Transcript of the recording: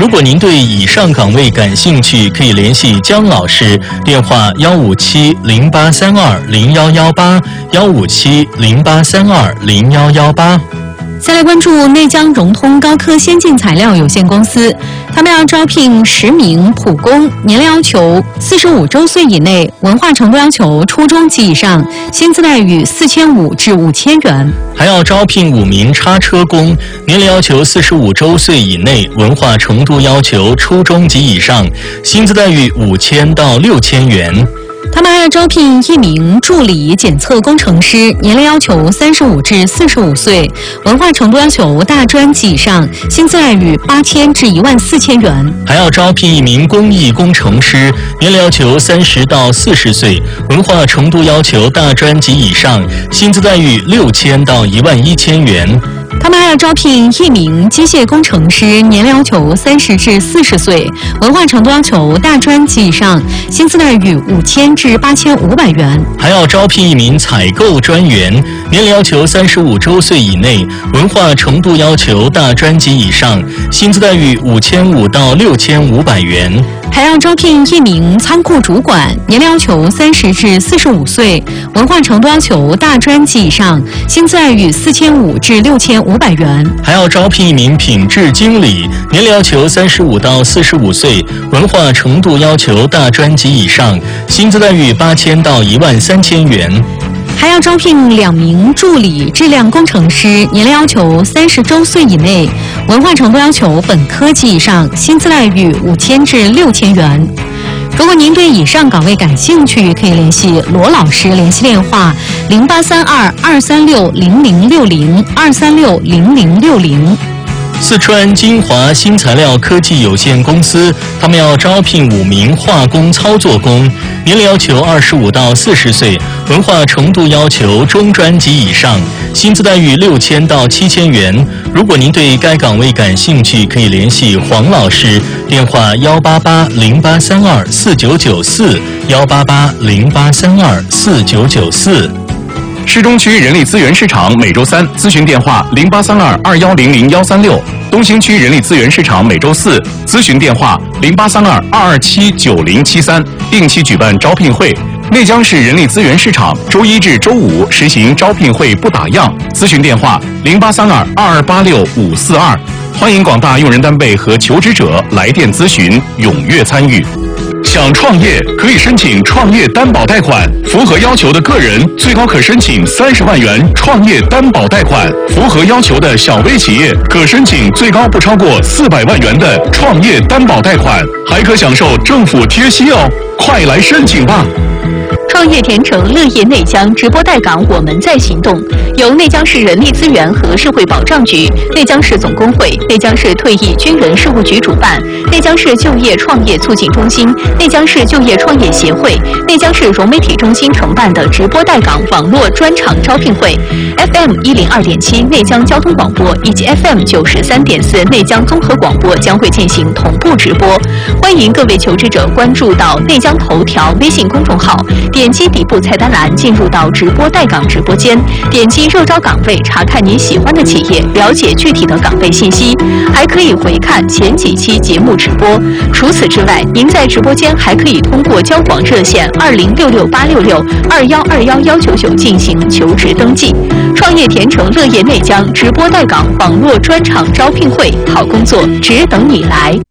如果您对以上岗位感兴趣，可以联系姜老师，电话157-0832-0118，157-0832-0118。 再来关注内江融通高科先进材料有限公司，他们要招聘10名普工，年龄要求45周岁以内，文化程度要求初中及以上，薪资待遇4500至5000元。 还要招聘5名叉车工，年龄要求45周岁以内，文化程度要求初中及以上，薪资待遇5000到6000元。 他们还要招聘1名助理检测工程师，年龄要求35至45岁，文化程度要求大专及以上，薪资待遇8000至14000元。 还要招聘1名工艺工程师，年龄要求30到40岁，文化程度要求大专及以上，薪资待遇6000到11000元。 他们还要招聘1名机械工程师，年龄要求30至40岁，文化程度要求大专及以上，薪资待遇5000至8500元。 还要招聘1名采购专员，年龄要求35周岁以内，文化程度要求大专及以上，薪资待遇5500到6500元。 还要招聘1名仓库主管，年龄要求30至45岁，文化程度要求大专及以上，薪资待遇4500至6500元。 还要招聘1名品质经理，年龄要求35到45岁，文化程度要求大专及以上，薪资待遇8000到13000元。 还要招聘2名助理质量工程师，年龄要求30周岁以内，文化程度要求本科及以上，薪资待遇5000至6000元。如果您对以上岗位感兴趣，可以联系罗老师，联系电话0832-236-0060，236-0060。 四川金华新材料科技有限公司，他们要招聘5名化工操作工，年龄要求25到40岁，文化程度要求中专及以上，薪资待遇6000到7000元。如果您对该岗位感兴趣，可以联系黄老师，电话18808324994，18808324994。 市中区人力资源市场每周3咨询电话083221000136，东兴区人力资源市场每周4咨询电话083222797073，定期举办招聘会。内江市人力资源市场周1至周5实行招聘会不打烊，咨询电话083222865542，欢迎广大用人单位和求职者来电咨询，踊跃参与。想创业可以申请创业担保贷款，符合要求的个人最高可申请30万元创业担保贷款，符合要求的小微企业可申请最高不超过400万元的创业担保贷款，还可享受政府贴息哦！快来申请吧！ 创业甜城乐业内江直播带岗，我们在行动。由内江市人力资源和社会保障局、内江市总工会、内江市退役军人事务局主办，内江市就业创业促进中心、内江市就业创业协会、内江市融媒体中心承办的直播带岗网络专场招聘会 ，FM 102.7内江交通广播以及 FM 93.4内江综合广播将会进行同步直播，欢迎各位求职者关注到内江头条微信公众号。点击底部菜单栏进入到直播带岗直播间，点击热招岗位，查看你喜欢的企业，了解具体的岗位信息，还可以回看前几期节目直播。除此之外，您在直播间还可以通过交广热线20668662121199进行求职登记。创业甜城乐业内江直播带岗网络专场招聘会，好工作只等你来。